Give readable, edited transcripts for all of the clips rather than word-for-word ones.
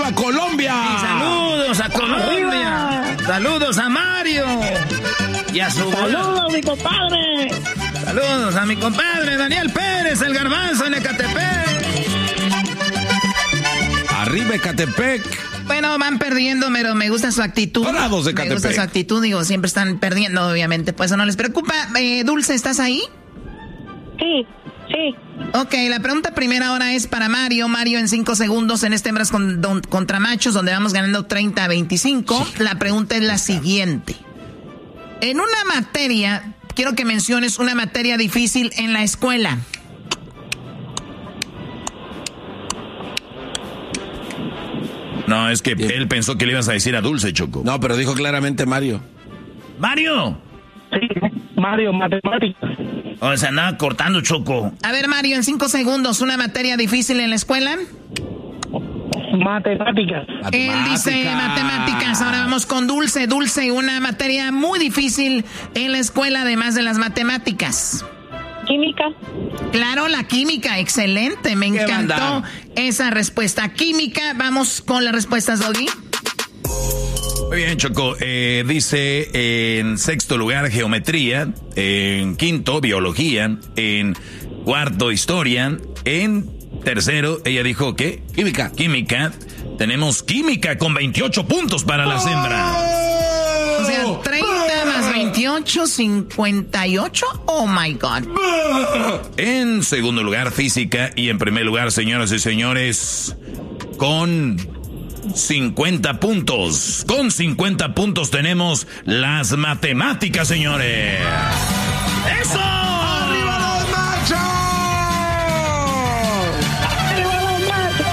¡Arriba Colombia! Y saludos a Colombia. ¡Arriba! Saludos a Mario. Y a su... ¡Saludos, mi compadre! Saludos a mi compadre Daniel Pérez, el Garbanzo en Ecatepec. ¡Arriba Ecatepec! Bueno, van perdiendo, pero me gusta su actitud. Dorados de Ecatepec. Me gusta su actitud, digo, siempre están perdiendo, obviamente, pues eso no les preocupa. Dulce, ¿estás ahí? Sí. Ok, la pregunta primera ahora es para Mario. Mario, en 5 segundos en este hembras contra machos, donde vamos ganando 30-25. Sí. La pregunta es la siguiente. En una materia, quiero que menciones una materia difícil en la escuela. No, es que él pensó que le ibas a decir a Dulce, Choco. No, pero dijo claramente Mario. ¡Mario! Sí, Mario, matemáticas. O sea, andaba cortando, Choco. A ver, Mario, en 5 segundos, ¿una materia difícil en la escuela? Matemáticas. Él dice matemáticas. Ahora vamos con Dulce. Dulce, una materia muy difícil en la escuela, además de las matemáticas. Química. Claro, la química, excelente. Me encantó esa respuesta. Química, vamos con las respuestas, Doggy. Muy bien, Choco. Dice en 6º lugar geometría, en 5º biología, en 4º historia, en 3º, ella dijo ¿qué? Química. Tenemos química con 28 puntos para las hembras. O sea, 30 más 28, 58. Oh my God. En 2º lugar física y en 1er lugar, señoras y señores, con 50 puntos. Con 50 puntos tenemos las matemáticas, señores. ¡Eso! ¡Arriba los machos! ¡Arriba los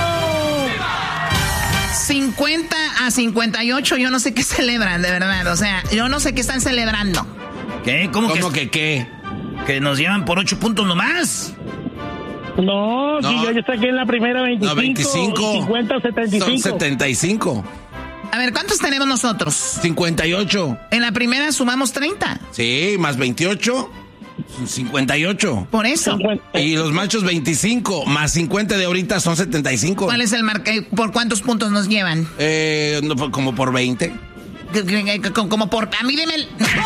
machos! 50 a 58, yo no sé qué celebran, de verdad. O sea, yo no sé qué están celebrando. ¿Qué? ¿Cómo que qué? ¿Que nos llevan por 8 puntos nomás? No, si yo ya saqué en la primera 25. No, 25. 50, 75. Son 75. A ver, ¿cuántos tenemos nosotros? 58. En la primera sumamos 30. Sí, más 28. 58. Por eso. 50. Y los machos 25, más 50 de ahorita son 75. ¿Cuál es el ¿Por cuántos puntos nos llevan? No, como por 20. Como por... A mí dime el...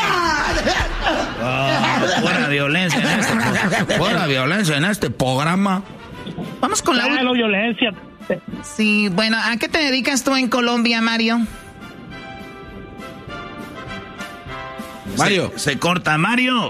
Fuera violencia en este programa. Vamos con la última. Violencia. Sí, bueno, ¿a qué te dedicas tú en Colombia, Mario? Mario. Se corta, Mario.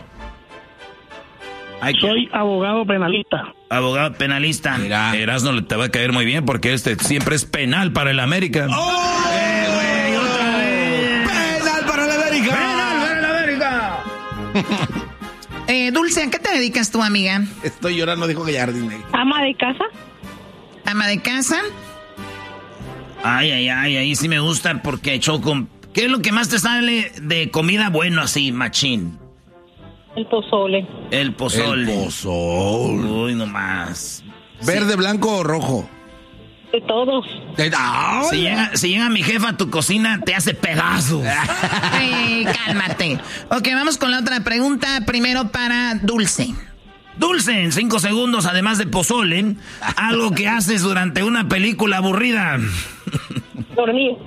Soy abogado penalista. Abogado penalista. Mira. Erasmo te va a caer muy bien porque siempre es penal para el América. ¡Oh! Güey, otra vez. ¡Penal para el América! ¡Penal para el América! Dulce, ¿a qué te dedicas tú, amiga? Estoy llorando, dijo Gallardín. ¿Ama de casa? ¿Ama de casa? Ay, ahí sí me gusta porque Choco. ¿Qué es lo que más te sale de comida bueno así, machín? El pozole. El pozole. Uy, nomás. ¿Verde, blanco o rojo? De todos. Si llega mi jefa a tu cocina, te hace pedazos. Cálmate. Ok, vamos con la otra pregunta. Primero para Dulce. Dulce, en 5 segundos, además de pozole, algo que haces durante una película aburrida. Dormir.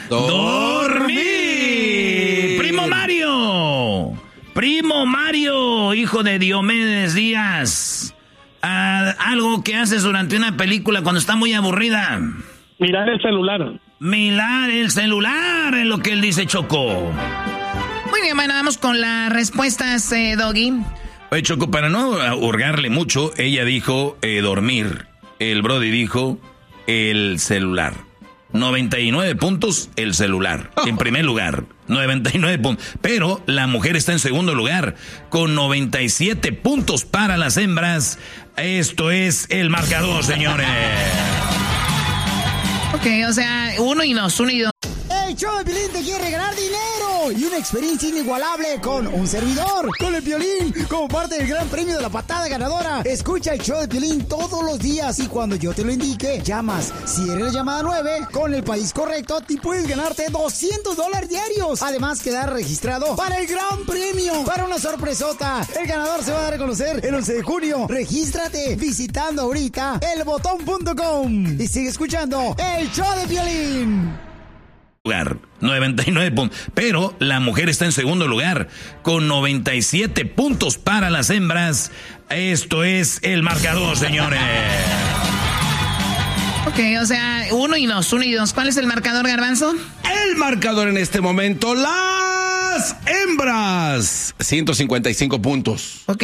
¡Dormir! Primo Mario, hijo de Diomedes Díaz. Algo que haces durante una película cuando está muy aburrida. Mirar el celular. Mirar el celular, es lo que él dice, Choco. Muy bien, bueno, vamos con las respuestas, Doggy. Oye, Choco, para no hurgarle mucho, ella dijo dormir. El Brody dijo el celular. 99 puntos el celular. En primer lugar, 99 puntos. Pero la mujer está en segundo lugar, con 97 puntos para las hembras. Esto es el marcador, señores. Ok, o sea, 1 y 2. ¡Hey, show de Pilín te quiere regalar dinero! y una experiencia inigualable con un servidor, con el Piolín, como parte del gran premio de la patada ganadora. Escucha el show de Piolín todos los días y cuando yo te lo indique, llamas. Si eres la llamada 9, con el país correcto, te puedes ganarte $200 diarios. Además, quedar registrado para el gran premio, para una sorpresota. El ganador se va a dar a conocer el 11 de junio. Regístrate visitando ahorita elbotón.com y sigue escuchando el show de Piolín. 99 puntos. Pero la mujer está en segundo lugar con 97 puntos para las hembras. Esto es el marcador, señores. Ok, o sea, 1 y 2. ¿Cuál es el marcador, Garbanzo? El marcador en este momento, las hembras, 155 puntos. Ok.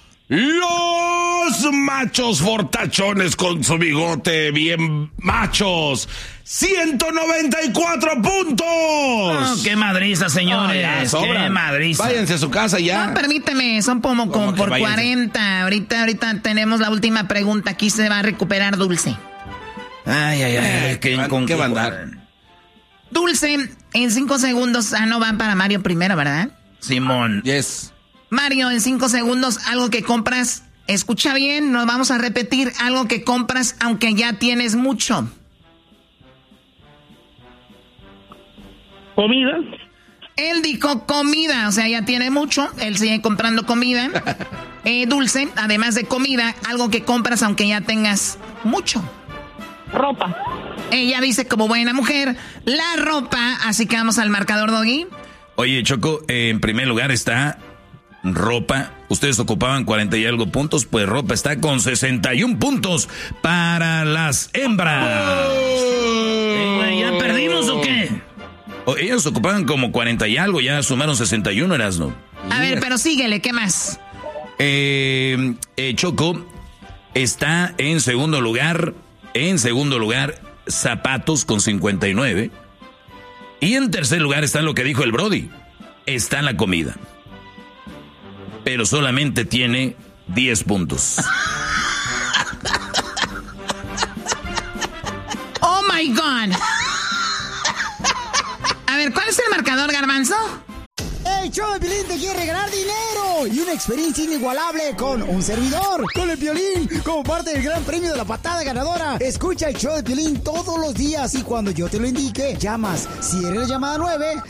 Los machos fortachones con su bigote bien machos, 194 puntos. Oh, ¡qué madriza, señores! ¡Qué madriza! Váyanse a su casa ya. No, permíteme, son como por váyanse? 40. Ahorita tenemos la última pregunta. Aquí se va a recuperar Dulce. Ay, ¿Qué va a andar? Dulce, en 5 segundos. No van para Mario primero, ¿verdad? Simón. Yes. Mario, en 5 segundos, algo que compras. Escucha bien, nos vamos a repetir. Algo que compras aunque ya tienes mucho. Comida. Él dijo comida, o sea, ya tiene mucho. Él sigue comprando comida. Dulce, además de comida, algo que compras aunque ya tengas mucho. Ropa. Ella dice como buena mujer, la ropa. Así que vamos al marcador, Doggy. Oye, Choco, en primer lugar está ropa. Ustedes ocupaban 40 y algo puntos, pues ropa está con 61 puntos para las hembras. ¿Ya perdimos o qué? Ellos ocupaban como 40 y algo, ya sumaron 61, Erasno. A ver, pero síguele, ¿qué más? Choco está en segundo lugar. En segundo lugar, zapatos con 59. Y en tercer lugar está lo que dijo el Brody. Está la comida. Pero solamente tiene 10 puntos. Oh my God. A ver, ¿cuál es el marcador, Garbanzo? El show de Piolín te quiere regalar dinero y una experiencia inigualable con un servidor, con el Piolín, como parte del gran premio de la patada ganadora. Escucha el show de Piolín todos los días y cuando yo te lo indique, llamas. Si eres la llamada 9...